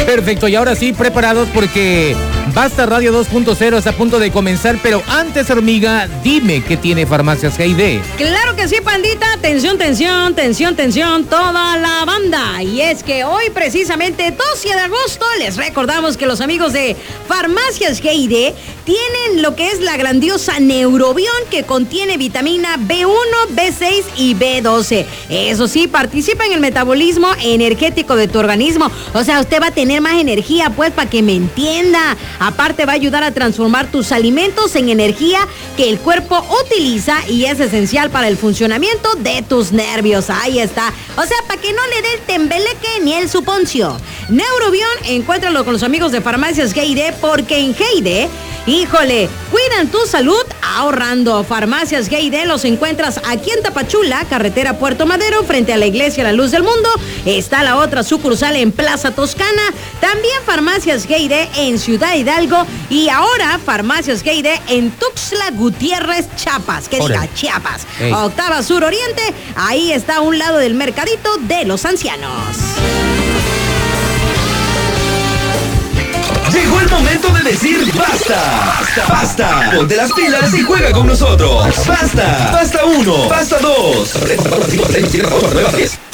Perfecto, y ahora sí, preparados porque Basta Radio 2.0 está a punto de comenzar, pero antes, hormiga, dime qué tiene Farmacias G&D. Claro que sí, pandita. Tensión, tensión, tensión, tensión, toda la banda. Y es que hoy, precisamente, 12 de agosto, les recordamos que los amigos de Farmacias G&D tienen lo que es la grandiosa Neurobión, que contiene vitamina B1, B6 y B12. Eso sí, participa en el metabolismo energético de tu organismo. O sea, usted va a tener más energía, pues, para que me entienda. Aparte, va a ayudar a transformar tus alimentos en energía que el cuerpo utiliza y es esencial para el funcionamiento de tus nervios. Ahí está. O sea, para que no le dé el tembeleque ni el suponcio. Neurobión, encuéntralo con los amigos de Farmacias G&D, porque en G&D, híjole, cuidan tu salud ahorrando. Farmacias G&D los encuentras aquí en Tapachula, carretera Puerto Madero, frente a la iglesia La Luz del Mundo. Está la otra sucursal en Plaza Toscana. También Farmacias G&D en Ciudad Hidalgo. Y ahora Farmacias G&D en Tuxtla Gutiérrez, Chiapas. Que diga Chiapas. Octava Sur Oriente. Ahí está a un lado del mercadito de los ancianos. Llegó el momento de decir basta. Basta. Ponte las pilas y juega con nosotros. Basta. Basta 1. Basta 2.